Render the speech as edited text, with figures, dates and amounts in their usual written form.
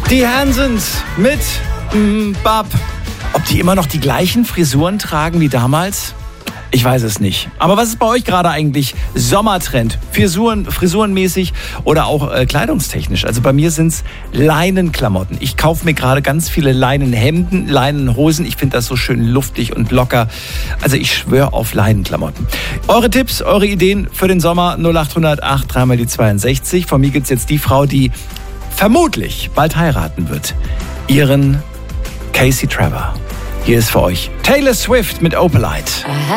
Die Hansons mit Bab. Ob die immer noch die gleichen Frisuren tragen wie damals? Ich weiß es nicht. Aber was ist bei euch gerade eigentlich Sommertrend? Frisurenmäßig oder auch kleidungstechnisch? Also bei mir sind es Leinenklamotten. Ich kaufe mir gerade ganz viele Leinenhemden, Leinenhosen. Ich finde das so schön luftig und locker. Also ich schwöre auf Leinenklamotten. Eure Tipps, eure Ideen für den Sommer 0800 8 3 die 62. Von mir gibt es jetzt die Frau, die vermutlich bald heiraten wird. Ihren Casey Trevor. Hier ist für euch Taylor Swift mit Opalite.